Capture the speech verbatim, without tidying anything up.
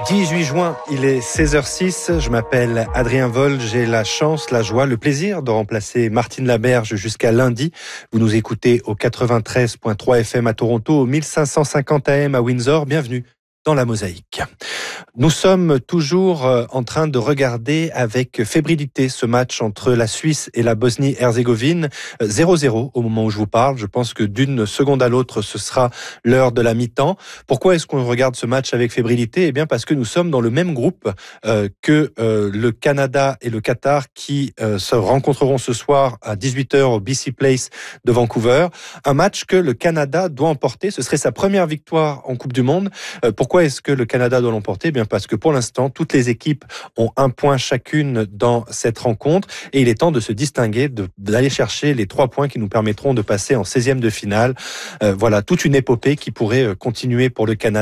dix-huit juin, il est seize heures six, je m'appelle Adrien Vol, j'ai la chance, la joie, le plaisir de remplacer Martine Laberge jusqu'à lundi. Vous nous écoutez au quatre-vingt-treize virgule trois F M à Toronto, au mille cinq cent cinquante A M à Windsor, bienvenue dans la Mosaïque. Nous sommes toujours en train de regarder avec fébrilité ce match entre la Suisse et la Bosnie-Herzégovine. zéro zéro au moment où je vous parle. Je pense que d'une seconde à l'autre, ce sera l'heure de la mi-temps. Pourquoi est-ce qu'on regarde ce match avec fébrilité ? Eh bien parce que nous sommes dans le même groupe euh, que euh, le Canada et le Qatar qui euh, se rencontreront ce soir à dix-huit heures au B C Place de Vancouver. Un match que le Canada doit emporter. Ce serait sa première victoire en Coupe du Monde. Euh, pourquoi est-ce que le Canada doit l'emporter ? Eh bien parce que pour l'instant, toutes les équipes ont un point chacune dans cette rencontre et il est temps de se distinguer, de, d'aller chercher les trois points qui nous permettront de passer en seizième de finale. Euh, voilà, toute une épopée qui pourrait continuer pour le Canada.